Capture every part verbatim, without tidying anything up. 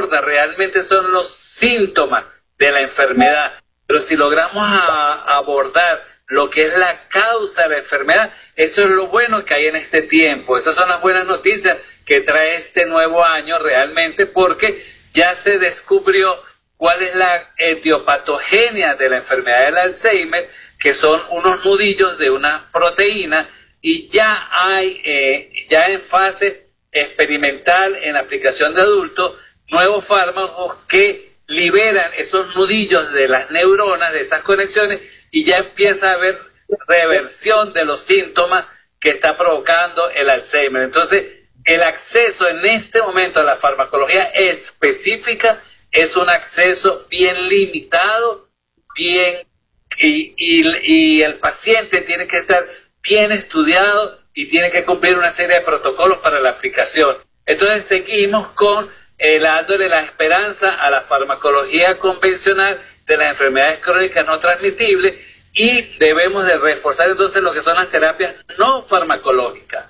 aborda realmente son los síntomas de la enfermedad. Pero si logramos a, abordar lo que es la causa de la enfermedad, eso es lo bueno que hay en este tiempo. Esas son las buenas noticias que trae este nuevo año realmente, porque ya se descubrió cuál es la etiopatogenia de la enfermedad del Alzheimer, que son unos nudillos de una proteína, y ya hay, eh, ya en fase experimental, en aplicación de adultos, nuevos fármacos que liberan esos nudillos de las neuronas, de esas conexiones, y ya empieza a haber reversión de los síntomas que está provocando el Alzheimer. Entonces, el acceso en este momento a la farmacología específica es un acceso bien limitado, bien, y, y, y el paciente tiene que estar bien estudiado y tiene que cumplir una serie de protocolos para la aplicación. Entonces seguimos con eh, dándole la esperanza a la farmacología convencional de las enfermedades crónicas no transmitibles, y debemos de reforzar entonces lo que son las terapias no farmacológicas.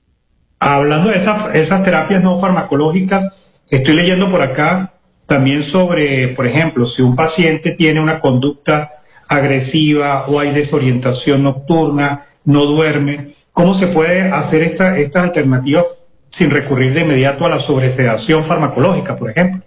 Hablando de esas, esas terapias no farmacológicas, estoy leyendo por acá también sobre, por ejemplo, si un paciente tiene una conducta agresiva o hay desorientación nocturna, no duerme, ¿cómo se puede hacer esta, estas alternativas sin recurrir de inmediato a la sobresedación farmacológica, por ejemplo?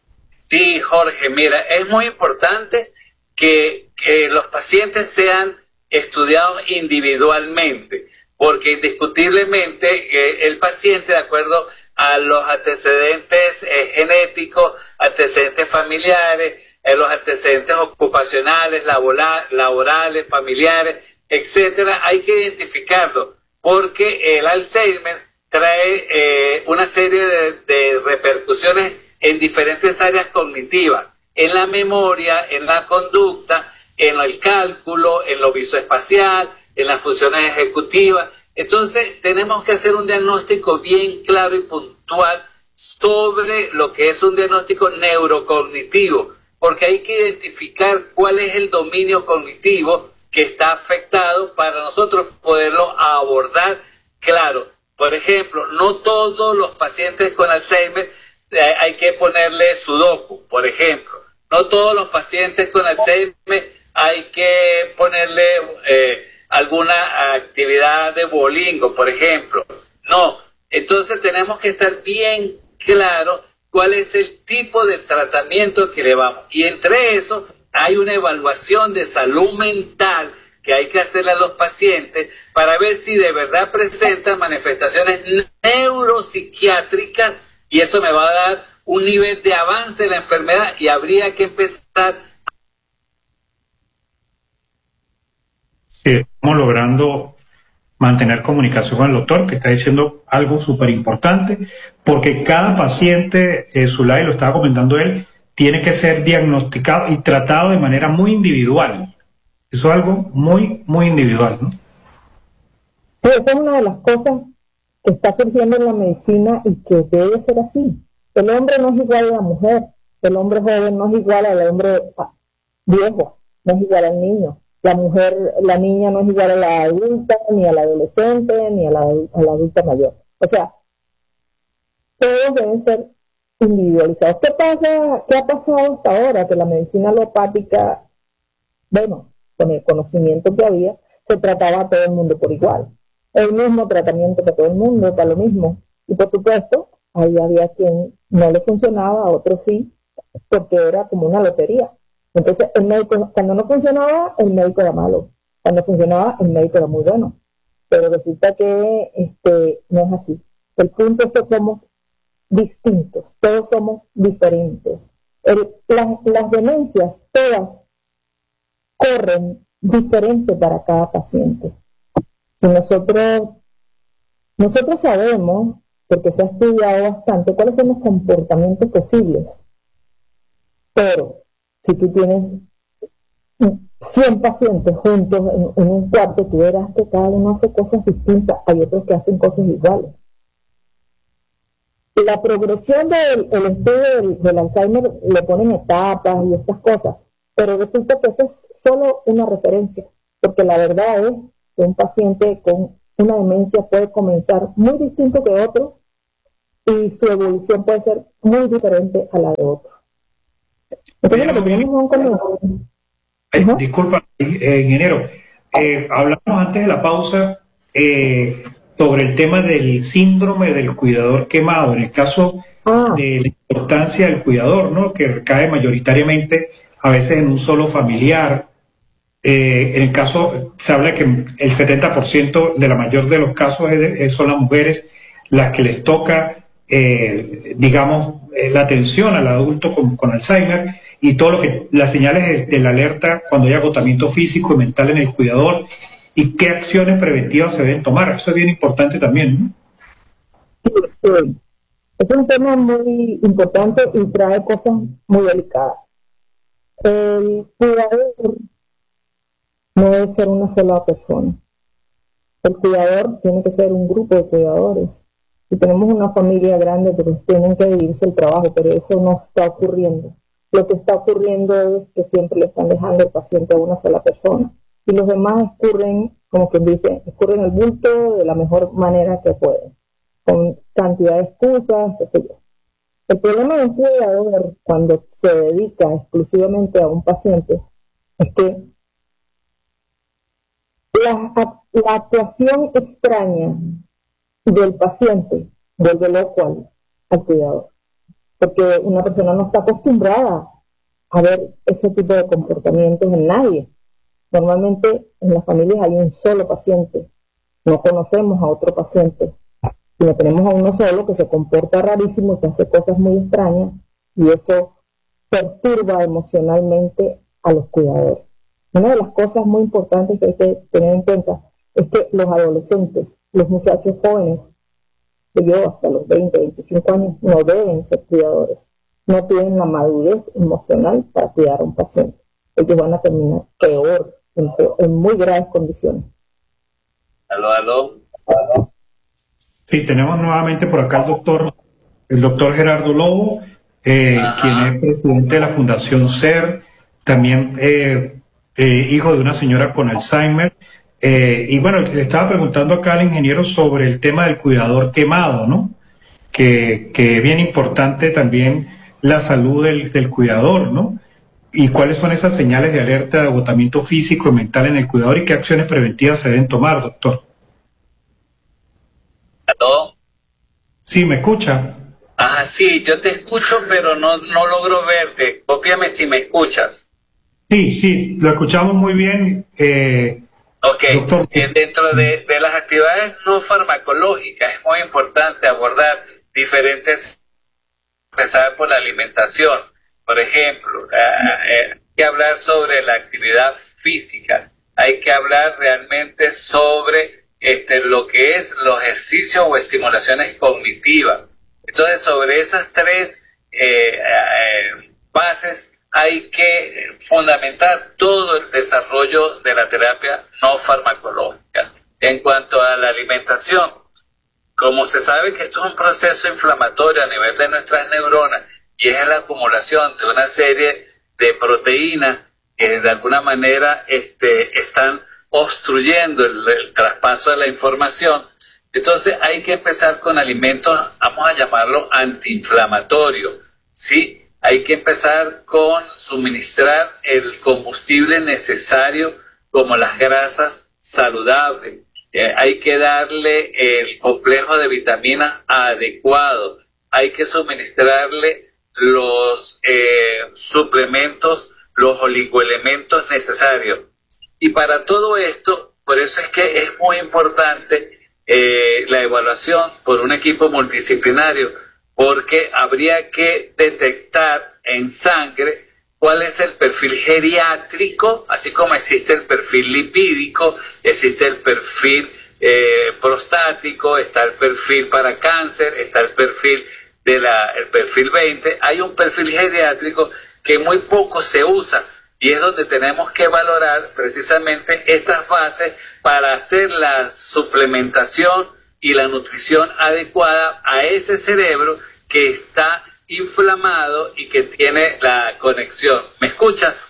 Sí, Jorge, mira, es muy importante que, que los pacientes sean estudiados individualmente, porque indiscutiblemente eh, el paciente, de acuerdo a los antecedentes eh, genéticos, antecedentes familiares, eh, los antecedentes ocupacionales, labora, laborales, familiares, etcétera, hay que identificarlo, porque el Alzheimer trae eh, una serie de, de repercusiones en diferentes áreas cognitivas, en la memoria, en la conducta, en el cálculo, en lo visoespacial, en las funciones ejecutivas. Entonces tenemos que hacer un diagnóstico bien claro y puntual sobre lo que es un diagnóstico neurocognitivo, porque hay que identificar cuál es el dominio cognitivo que está afectado para nosotros poderlo abordar. Claro, por ejemplo, no todos los pacientes con Alzheimer eh, hay que ponerle sudoku, por ejemplo. No todos los pacientes con Alzheimer hay que ponerle eh, alguna actividad de Duolingo, por ejemplo. No, entonces tenemos que estar bien claro cuál es el tipo de tratamiento que le vamos. Y entre eso hay una evaluación de salud mental que hay que hacerle a los pacientes para ver si de verdad presentan manifestaciones neuropsiquiátricas, y eso me va a dar un nivel de avance de la enfermedad, y habría que empezar. Sí, estamos logrando mantener comunicación con el doctor, que está diciendo algo súper importante, porque cada paciente, eh, Zulay, lo estaba comentando él, tiene que ser diagnosticado y tratado de manera muy individual. Eso es algo muy, muy individual, ¿no? Sí, esa es una de las cosas que está surgiendo en la medicina y que debe ser así. El hombre no es igual a la mujer, el hombre joven no es igual al hombre viejo, no es igual al niño. La mujer, la niña no es igual a la adulta, ni a la adolescente, ni a la, a la adulta mayor. O sea, todos deben ser individualizados. ¿Qué pasa? ¿Qué ha pasado hasta ahora? Que la medicina alopática, bueno, con el conocimiento que había, se trataba a todo el mundo por igual. El mismo tratamiento que todo el mundo, para lo mismo. Y por supuesto, ahí había quien no le funcionaba, a otros sí, porque era como una lotería. Entonces, el médico, cuando no funcionaba, el médico era malo. Cuando funcionaba, el médico era muy bueno. Pero resulta que este no es así. El punto es que somos distintos, todos somos diferentes. El, las, las demencias, todas corren diferente para cada paciente. Y nosotros, nosotros sabemos, porque se ha estudiado bastante, cuáles son los comportamientos posibles. Pero si tú tienes cien pacientes juntos en, en un cuarto, tú verás que cada uno hace cosas distintas, hay otros que hacen cosas iguales. La progresión del el estudio del, del Alzheimer le ponen etapas y estas cosas, pero resulta que eso es solo una referencia, porque la verdad es que un paciente con una demencia puede comenzar muy distinto que otro y su evolución puede ser muy diferente a la de otro. Entonces, lo que tenemos es un conocimiento. Eh, disculpa, eh, ingeniero, eh, hablamos antes de la pausa eh, sobre el tema del síndrome del cuidador quemado, en el caso Ah, de la importancia del cuidador, ¿no? Que recae mayoritariamente a veces en un solo familiar. Eh, en el caso, se habla que el setenta por ciento de la mayor de los casos es de- son las mujeres las que les toca, eh, digamos, eh, la atención al adulto con, con Alzheimer y todo lo que, las señales de, de la alerta cuando hay agotamiento físico y mental en el cuidador y qué acciones preventivas se deben tomar. Eso es bien importante también, ¿no? sí. Es un tema muy importante y trae cosas muy delicadas. El cuidador no debe ser una sola persona. El cuidador tiene que ser un grupo de cuidadores. Si tenemos una familia grande, pues tienen que dividirse el trabajo, pero eso no está ocurriendo. Lo que está ocurriendo es que siempre le están dejando el paciente a una sola persona. Y los demás escurren, como quien dice, escurren el bulto de la mejor manera que pueden, con cantidad de excusas, qué sé yo. El problema de un cuidador cuando se dedica exclusivamente a un paciente es que la, la actuación extraña del paciente vuelve loco al, al cuidador, porque una persona no está acostumbrada a ver ese tipo de comportamientos en nadie. Normalmente en las familias hay un solo paciente, no conocemos a otro paciente, sino tenemos a uno solo que se comporta rarísimo, que hace cosas muy extrañas, y eso perturba emocionalmente a los cuidadores. Una de las cosas muy importantes que hay que tener en cuenta es que los adolescentes, los muchachos jóvenes, que yo hasta los veinte, veinticinco años, no deben ser cuidadores, no tienen la madurez emocional para cuidar a un paciente. Ellos van a terminar peor, en, en muy graves condiciones. Aló, aló. Sí, tenemos nuevamente por acá el doctor, el doctor Gerardo Lobo, eh, quien es presidente de la Fundación SER, también eh, eh, hijo de una señora con Alzheimer. Eh, y bueno, le estaba preguntando acá al ingeniero sobre el tema del cuidador quemado, ¿no? Que, que es bien importante también la salud del, del cuidador, ¿no? Y cuáles son esas señales de alerta de agotamiento físico y mental en el cuidador y qué acciones preventivas se deben tomar, doctor. ¿Aló? Sí, ¿me escucha? Ajá, sí, yo te escucho, pero no, no logro verte. Cópiame si me escuchas. Sí, sí, lo escuchamos muy bien, eh, Ok, doctor. eh, dentro de, de las actividades no farmacológicas es muy importante abordar diferentes, empezar por la alimentación. Por ejemplo, eh, eh, hay que hablar sobre la actividad física, hay que hablar realmente sobre este, lo que es los ejercicios o estimulaciones cognitivas. Entonces, sobre esas tres eh, eh, bases hay que fundamentar todo el desarrollo de la terapia no farmacológica. En cuanto a la alimentación, como se sabe que esto es un proceso inflamatorio a nivel de nuestras neuronas y es la acumulación de una serie de proteínas que de alguna manera este, están obstruyendo el, el traspaso de la información, entonces hay que empezar con alimentos, vamos a llamarlo antiinflamatorios, ¿sí? Hay que empezar con suministrar el combustible necesario como las grasas saludables. Eh, hay que darle el complejo de vitaminas adecuado. Hay que suministrarle los eh, suplementos, los oligoelementos necesarios. Y para todo esto, por eso es que es muy importante eh, la evaluación por un equipo multidisciplinario, porque habría que detectar en sangre cuál es el perfil geriátrico, así como existe el perfil lipídico, existe el perfil eh, prostático, está el perfil para cáncer, está el perfil de la, el perfil veinte, hay un perfil geriátrico que muy poco se usa y es donde tenemos que valorar precisamente estas bases para hacer la suplementación y la nutrición adecuada a ese cerebro que está inflamado y que tiene la conexión. ¿Me escuchas?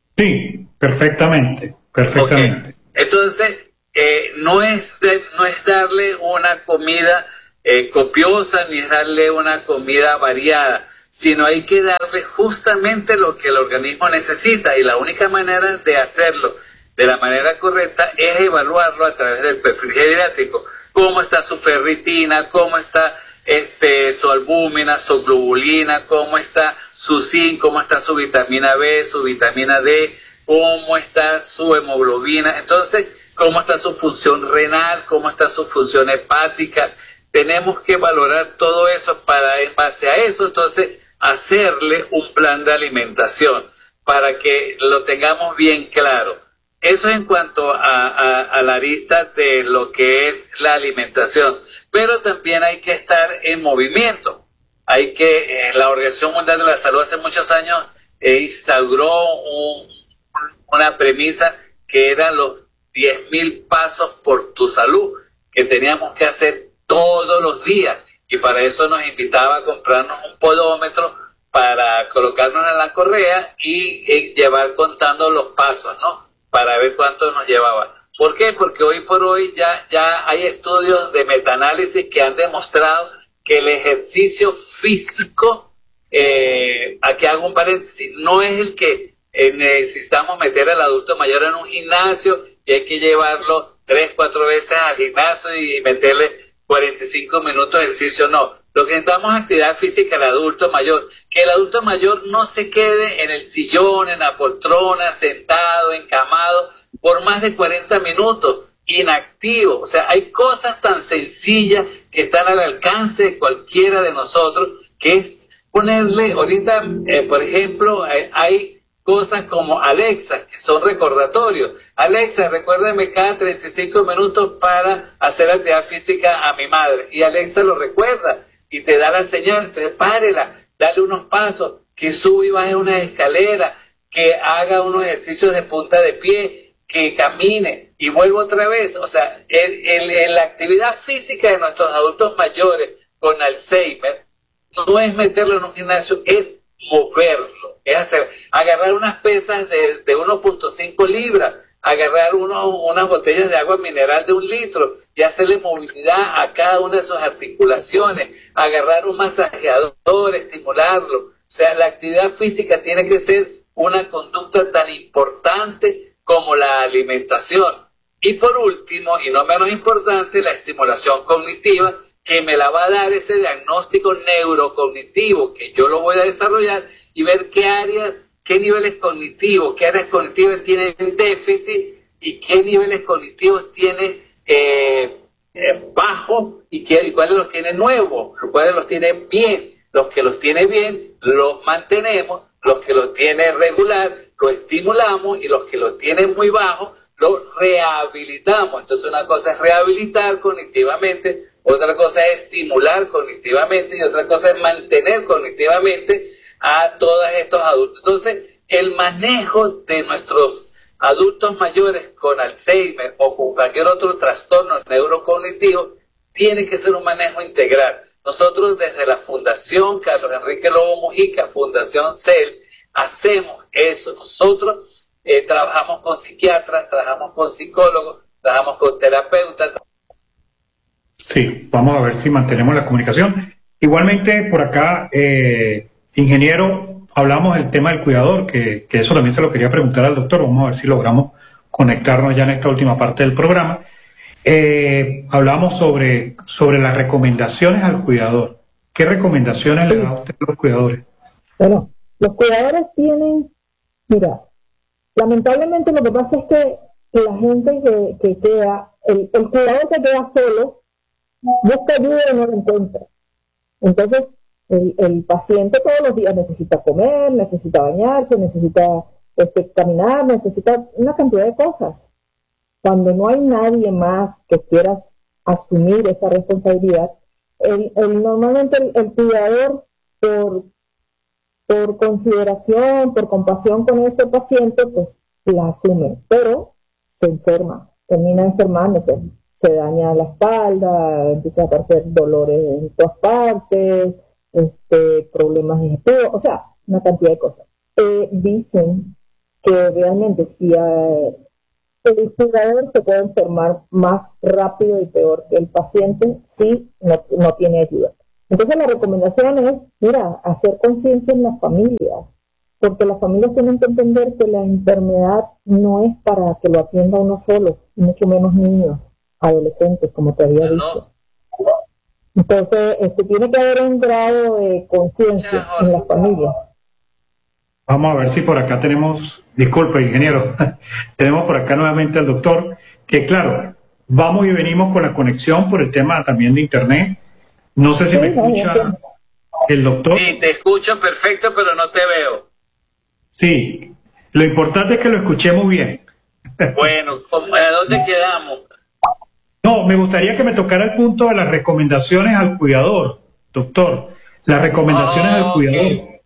Sí, perfectamente, perfectamente. Okay. Entonces, eh, no es de, no es darle una comida eh, copiosa ni es darle una comida variada, sino hay que darle justamente lo que el organismo necesita, y la única manera de hacerlo de la manera correcta es evaluarlo a través del perfil geriátrico, cómo está su ferritina, cómo está este, su albúmina, su globulina, cómo está su zinc, cómo está su vitamina B, su vitamina D, cómo está su hemoglobina, entonces cómo está su función renal, cómo está su función hepática. Tenemos que valorar todo eso para, en base a eso, entonces, hacerle un plan de alimentación para que lo tengamos bien claro. Eso en cuanto a, a, a la arista de lo que es la alimentación. Pero también hay que estar en movimiento. Hay que, eh, la Organización Mundial de la Salud hace muchos años eh, instauró un, una premisa que eran los diez mil pasos por tu salud, que teníamos que hacer todos los días, y para eso nos invitaba a comprarnos un podómetro para colocarnos en la correa y, y llevar contando los pasos, ¿no? Para ver cuánto nos llevaba. ¿Por qué? Porque hoy por hoy ya, ya hay estudios de metaanálisis que han demostrado que el ejercicio físico, eh, aquí hago un paréntesis, no es el que eh, necesitamos meter al adulto mayor en un gimnasio y hay que llevarlo tres, cuatro veces al gimnasio y meterle cuarenta y cinco minutos de ejercicio, no. Lo que necesitamos es actividad física al adulto mayor, que el adulto mayor no se quede en el sillón, en la poltrona, sentado, encamado, por más de cuarenta minutos, inactivo. O sea, hay cosas tan sencillas que están al alcance de cualquiera de nosotros, que es ponerle, ahorita, eh, por ejemplo, eh, hay cosas como Alexa, que son recordatorios. Alexa, recuérdame cada treinta y cinco minutos para hacer actividad física a mi madre. Y Alexa lo recuerda y te da la señal. Entonces, párela, dale unos pasos, que suba y baje una escalera, que haga unos ejercicios de punta de pie, que camine y vuelva otra vez. O sea, el, el, el, la actividad física de nuestros adultos mayores con Alzheimer no es meterlo en un gimnasio, es moverlo, es hacer, agarrar unas pesas de, de uno punto cinco libras, agarrar uno, unas botellas de agua mineral de un litro y hacerle movilidad a cada una de sus articulaciones, agarrar un masajeador, estimularlo. O sea, la actividad física tiene que ser una conducta tan importante como la alimentación. Y por último, y no menos importante, la estimulación cognitiva, que me la va a dar ese diagnóstico neurocognitivo, que yo lo voy a desarrollar y ver qué áreas, qué niveles cognitivos, qué áreas cognitivas tienen déficit y qué niveles cognitivos tienen eh, eh, bajo y, qué, y cuáles los tienen nuevos, cuáles los tienen bien. Los que los tiene bien, los mantenemos, los que los tiene regular, los estimulamos, y los que los tienen muy bajo, los rehabilitamos. Entonces una cosa es rehabilitar cognitivamente, otra cosa es estimular cognitivamente y otra cosa es mantener cognitivamente a todos estos adultos. Entonces, el manejo de nuestros adultos mayores con Alzheimer o con cualquier otro trastorno neurocognitivo tiene que ser un manejo integral. Nosotros desde la Fundación Carlos Enrique Lobo Mujica, Fundación C E L, hacemos eso. Nosotros eh, trabajamos con psiquiatras, trabajamos con psicólogos, trabajamos con terapeutas. Sí, vamos a ver si mantenemos la comunicación. Igualmente, por acá, eh, ingeniero, hablamos del tema del cuidador, que, que eso también se lo quería preguntar al doctor. Vamos a ver si logramos conectarnos ya en esta última parte del programa. Eh, hablamos sobre, sobre las recomendaciones al cuidador. ¿Qué recomendaciones sí. le da usted a los cuidadores? Bueno, los cuidadores tienen, mira, lamentablemente lo que pasa es que la gente que, que queda, el, el cuidador que queda solo, busca ayuda y no la encuentra. Entonces, el, el paciente todos los días necesita comer, necesita bañarse, necesita este, caminar, necesita una cantidad de cosas. Cuando no hay nadie más que quiera asumir esa responsabilidad, el, el, normalmente el, el cuidador, por, por consideración, por compasión con ese paciente, pues la asume, pero se enferma, termina enfermándose. Se daña la espalda, empieza a aparecer dolores en todas partes, este, problemas digestivos, o sea, una cantidad de cosas. Eh, dicen que realmente si, eh, el cuidador se puede enfermar más rápido y peor que el paciente si no, no tiene ayuda. Entonces la recomendación es, mira, hacer conciencia en las familias, porque las familias tienen que entender que la enfermedad no es para que lo atienda uno solo, y mucho menos niños, adolescentes, como te había dicho. Entonces, este, tiene que haber un grado de conciencia en las familias. Vamos a ver si por acá tenemos, disculpe, ingeniero, tenemos por acá nuevamente al doctor, que claro, vamos y venimos con la conexión por el tema también de internet. No sé si sí, me escucha el doctor. Sí, te escucho perfecto, pero no te veo. Sí, lo importante es que lo escuchemos bien. Bueno, ¿a dónde quedamos? No, me gustaría que me tocara el punto de las recomendaciones al cuidador, doctor. Las recomendaciones oh, al cuidador. Okay.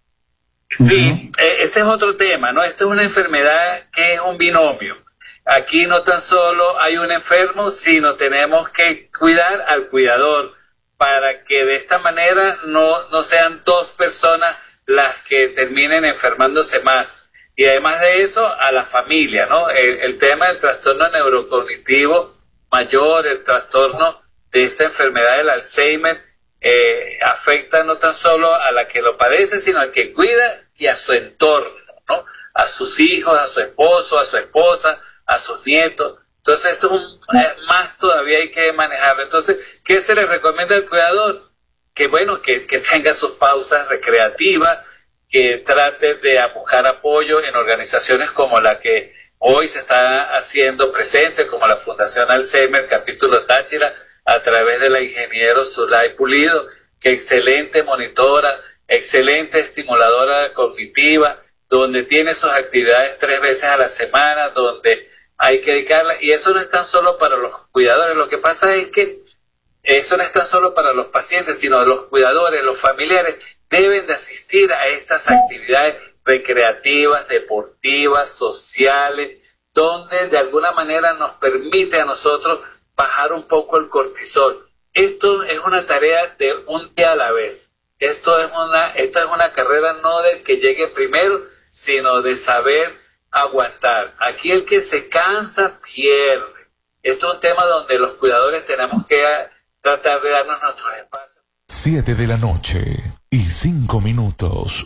Sí, uh-huh. eh, ese es otro tema, ¿no? Esta es una enfermedad que es un binomio. Aquí no tan solo hay un enfermo, sino tenemos que cuidar al cuidador para que de esta manera no, no sean dos personas las que terminen enfermándose más. Y además de eso, a la familia, ¿no? El, el tema del trastorno neurocognitivo mayor, el trastorno de esta enfermedad del Alzheimer, eh, afecta no tan solo a la que lo padece, sino al que cuida y a su entorno, ¿no? A sus hijos, a su esposo, a su esposa, a sus nietos. Entonces esto es un, eh, más todavía hay que manejarlo. Entonces, ¿qué se le recomienda al cuidador? Que bueno, que, que tenga sus pausas recreativas, que trate de buscar apoyo en organizaciones como la que hoy se está haciendo presente, como la Fundación Alzheimer, capítulo Táchira, a través de la ingeniero Zulay Pulido, que excelente monitora, excelente estimuladora cognitiva, donde tiene sus actividades tres veces a la semana, donde hay que dedicarla, y eso no es tan solo para los cuidadores. Lo que pasa es que eso no es tan solo para los pacientes, sino los cuidadores, los familiares, deben de asistir a estas actividades recreativas, deportivas, sociales, donde de alguna manera nos permite a nosotros bajar un poco el cortisol. Esto es una tarea de un día a la vez. Esto es una, esto es una carrera no de que llegue primero, sino de saber aguantar. Aquí el que se cansa pierde. Esto es un tema donde los cuidadores tenemos que tratar de darnos nuestros espacios. Siete de la noche y cinco minutos.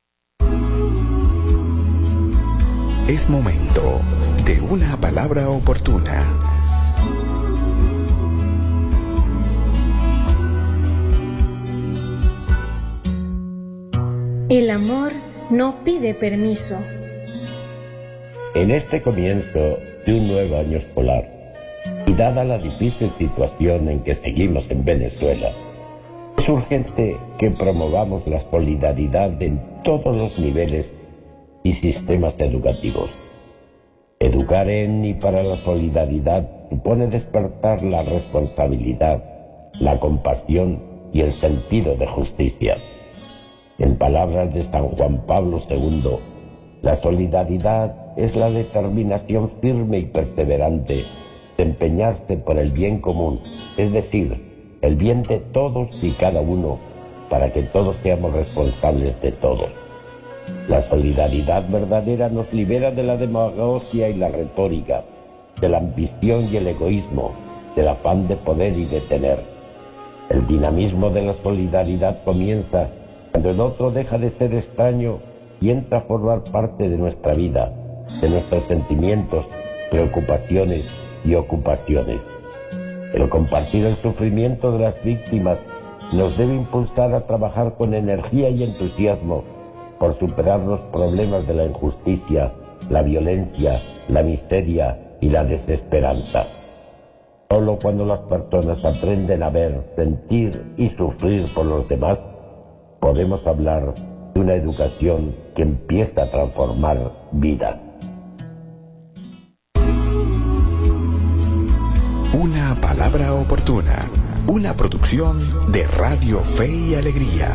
Es momento de una palabra oportuna. El amor no pide permiso. En este comienzo de un nuevo año escolar, y dada la difícil situación en que seguimos en Venezuela, es urgente que promovamos la solidaridad en todos los niveles y sistemas educativos. Educar en y para la solidaridad supone despertar la responsabilidad, la compasión y el sentido de justicia. En palabras de San Juan Pablo segundo, la solidaridad es la determinación firme y perseverante de empeñarse por el bien común, es decir, el bien de todos y cada uno, para que todos seamos responsables de todos. La solidaridad verdadera nos libera de la demagogia y la retórica, de la ambición y el egoísmo, del afán de poder y de tener. El dinamismo de la solidaridad comienza cuando el otro deja de ser extraño y entra a formar parte de nuestra vida, de nuestros sentimientos, preocupaciones y ocupaciones. El compartir el sufrimiento de las víctimas nos debe impulsar a trabajar con energía y entusiasmo por superar los problemas de la injusticia, la violencia, la miseria y la desesperanza. Solo cuando las personas aprenden a ver, sentir y sufrir por los demás, podemos hablar de una educación que empieza a transformar vidas. Una palabra oportuna, una producción de Radio Fe y Alegría.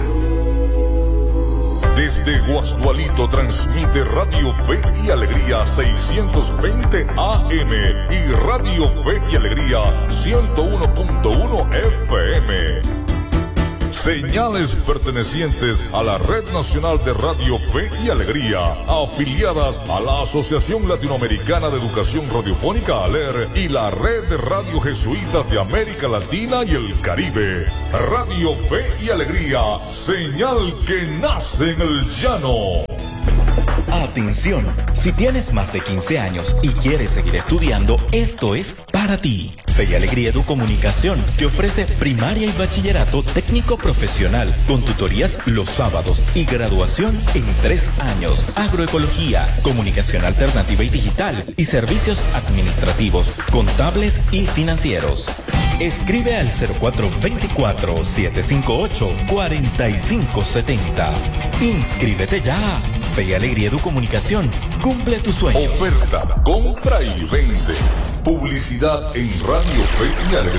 Desde Guasdualito transmite Radio Fe y Alegría seiscientos veinte A M y Radio Fe y Alegría ciento uno punto uno F M. señales pertenecientes a la Red Nacional de Radio Fe y Alegría, afiliadas a la Asociación Latinoamericana de Educación Radiofónica ALER y la Red de Radio Jesuitas de América Latina y el Caribe. Radio Fe y Alegría, señal que nace en el llano. Atención, si tienes más de quince años y quieres seguir estudiando, esto es para ti. Fe y Alegría Educomunicación te ofrece primaria y bachillerato técnico profesional con tutorías los sábados y graduación en tres años. Agroecología, comunicación alternativa y digital y servicios administrativos, contables y financieros. Escribe al cero cuatro dos cuatro, siete cinco ocho, cuatro cinco siete cero. Inscríbete ya. Fe y Alegría Educomunicación cumple tus sueños. Oferta, compra y vende. Publicidad en Radio Fe y Alegría.